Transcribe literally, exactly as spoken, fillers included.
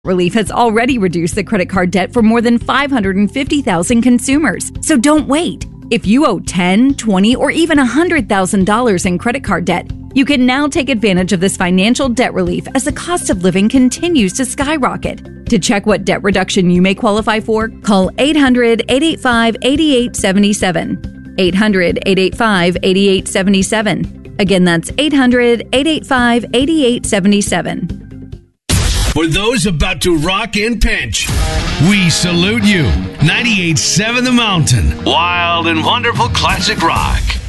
Relief has already reduced the credit card debt for more than five hundred fifty thousand consumers. So don't wait. If you owe ten, twenty, or even one hundred thousand dollars in credit card debt, you can now take advantage of this financial debt relief as the cost of living continues to skyrocket. To check what debt reduction you may qualify for, call eight hundred, eight eight five, eight eight seven seven. eight hundred, eight eight five, eight eight seven seven. Again, that's eight hundred, eight eight five, eight eight seven seven. For those about to rock and pinch, we salute you. ninety-eight point seven The Mountain. Wild and wonderful classic rock.